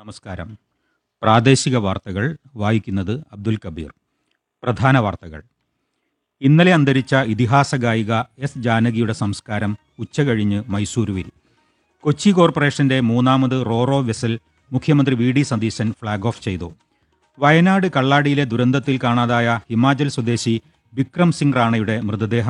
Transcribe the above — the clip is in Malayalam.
നമസ്കാരം. പ്രാദേശിക വാർത്തകൾ വായിക്കുന്നത് അബ്ദുൽ കബീർ. പ്രധാന വാർത്തകൾ. ഇന്നലെ അന്തരിച്ച ഇതിഹാസ ഗായിക എസ് ജാനകിയുടെ സംസ്കാരം ഉച്ചകഴിഞ്ഞ് മൈസൂരുവിൽ. കൊച്ചി കോർപ്പറേഷന്റെ മൂന്നാമത് റോറോ വെസൽ മുഖ്യമന്ത്രി V D Satheesan flag off ചെയ്തു. വയനാട് കള്ളാടിയിലെ ദുരന്തത്തിൽ കാണാതായ ഹിമാചൽ സ്വദേശി വിക്രം സിംഗ് റാണയുടെ മൃതദേഹം